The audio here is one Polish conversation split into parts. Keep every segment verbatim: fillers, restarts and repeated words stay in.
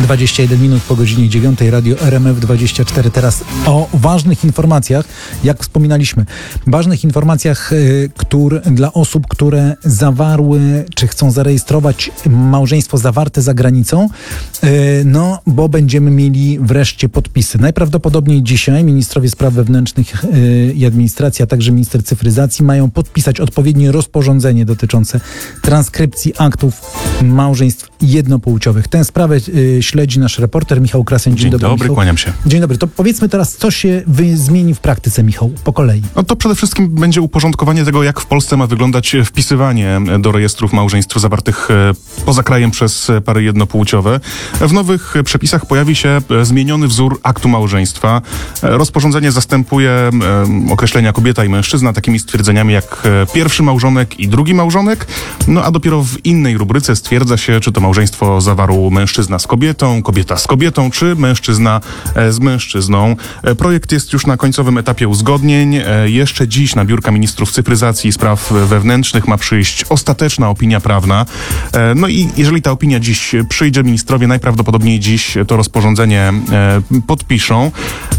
dwadzieścia jeden minut po godzinie dziewiątej, Radio R M F dwadzieścia cztery. Teraz o ważnych informacjach, jak wspominaliśmy, ważnych informacjach, y, które, dla osób, które zawarły, czy chcą zarejestrować małżeństwo zawarte za granicą, y, no bo będziemy mieli wreszcie podpisy. Najprawdopodobniej dzisiaj ministrowie spraw wewnętrznych y, i administracji, a także minister cyfryzacji mają podpisać odpowiednie rozporządzenie dotyczące transkrypcji aktów małżeństw jednopłciowych. Tę sprawę y, śledzi nasz reporter Michał Krasoń. Dzień, Dzień dobry, dobry, Michał. kłaniam się. Dzień dobry. To powiedzmy teraz, co się wy, zmieni w praktyce, Michał, po kolei. No to przede wszystkim będzie uporządkowanie tego, jak w Polsce ma wyglądać wpisywanie do rejestrów małżeństw zawartych poza krajem przez pary jednopłciowe. W nowych przepisach pojawi się zmieniony wzór aktu małżeństwa. Rozporządzenie zastępuje określenia kobieta i mężczyzna takimi stwierdzeniami jak pierwszy małżonek i drugi małżonek, no a dopiero w innej rubryce stwierdza się, czy to małżeństwo zawarł mężczyzna z kobietą, kobieta z kobietą, czy mężczyzna z mężczyzną. Projekt jest już na końcowym etapie uzgodnień. Jeszcze dziś na biurka ministrów cyfryzacji i spraw wewnętrznych ma przyjść ostateczna opinia prawna. No i jeżeli ta opinia dziś przyjdzie, ministrowie najprawdopodobniej dziś to rozporządzenie podpiszą.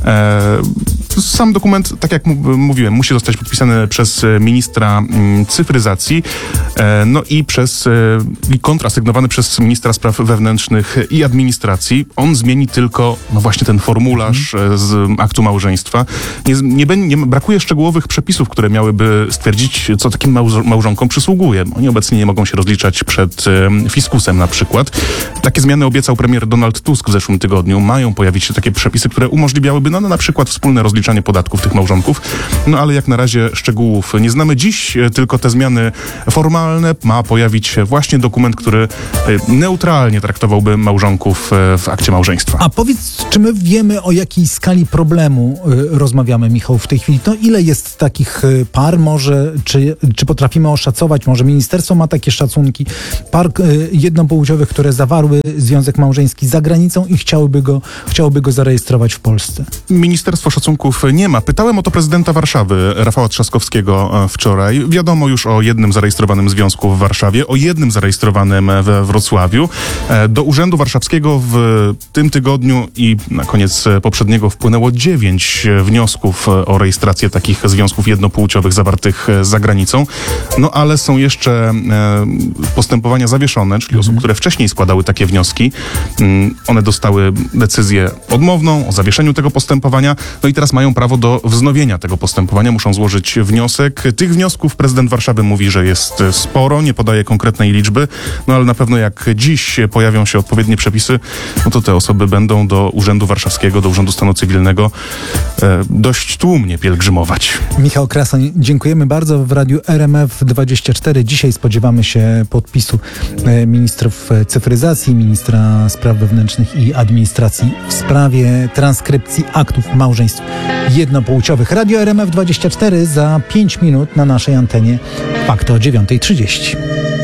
Sam dokument, tak jak mówiłem, musi zostać podpisany przez ministra cyfryzacji, no i przez i kontrasygnowany przez ministra spraw wewnętrznych i administracji. On zmieni tylko, no właśnie ten formularz z aktu małżeństwa. Nie, nie, nie brakuje szczegółowych przepisów, które miałyby stwierdzić, co takim małż- małżonkom przysługuje. Oni obecnie nie mogą się rozliczać przed e, fiskusem na przykład. Takie zmiany obiecał premier Donald Tusk w zeszłym tygodniu. Mają pojawić się takie przepisy, które umożliwiałyby no, na przykład wspólne rozliczanie podatków tych małżonków. No ale jak na razie szczegółów nie znamy. Dziś e, tylko te zmiany formalne. Ma pojawić się właśnie dokument, który e, neutralnie traktowałby małżonków e, w akcie małżeństwa. A powiedz, czy my wiemy, o jakiej skali problemu y, rozmawiamy, Michał, w tej chwili? To ile jest takich y, par może, czy, czy potrafimy oszacować, może ministerstwo ma takie szacunki, par y, jednopłciowych, które zawarły związek małżeński za granicą i chciałyby go, chciałyby go zarejestrować w Polsce? Ministerstwo szacunków nie ma. Pytałem o to prezydenta Warszawy, Rafała Trzaskowskiego, wczoraj. Wiadomo już o jednym zarejestrowanym związku w Warszawie, o jednym zarejestrowanym we Wrocławiu. Do Urzędu Warszawskiego w tym tygodniu i na koniec poprzedniego wpłynęło dziewięć wniosków o rejestrację takich związków jednopłciowych zawartych za granicą. No ale są jeszcze e, postępowania zawieszone, czyli osób, które wcześniej składały takie wnioski. Mm, one dostały decyzję odmowną o zawieszeniu tego postępowania. No i teraz mają prawo do wznowienia tego postępowania. Muszą złożyć wniosek. Tych wniosków prezydent Warszawy mówi, że jest sporo, nie podaje konkretnej liczby. No ale na pewno jak dziś pojawią się odpowiednie przepisy, no to te osoby będą do Urzędu Warszawskiego, do Urzędu Stanu Cywilnego e, dość tłumnie pielgrzymować. Michał Krasoń, dziękujemy bardzo. W Radiu R M F dwadzieścia cztery dzisiaj spodziewamy się podpisu e, ministrów cyfryzacji, ministra spraw wewnętrznych i administracji w sprawie transkrypcji aktów małżeństw jednopłciowych. Radio R M F dwadzieścia cztery za pięć minut na naszej antenie. Fakty o dziewiąta trzydzieści.